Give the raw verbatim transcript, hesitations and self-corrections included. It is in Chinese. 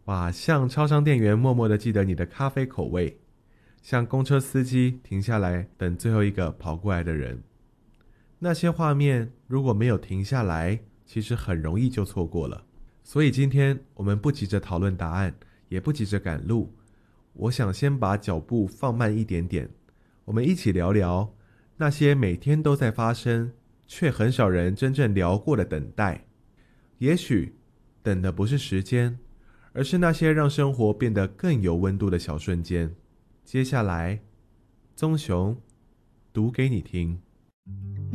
哇，像超商店员默默地记得你的咖啡口味，像公车司机停下来等最后一个跑过来的人。那些画面如果没有停下来，其实很容易就错过了。所以今天我们不急着讨论答案，也不急着赶路，我想先把脚步放慢一点点，我们一起聊聊那些每天都在发生，却很少人真正聊过的等待。也许等的不是时间，而是那些让生活变得更有温度的小瞬间。接下来，棕熊读给你听。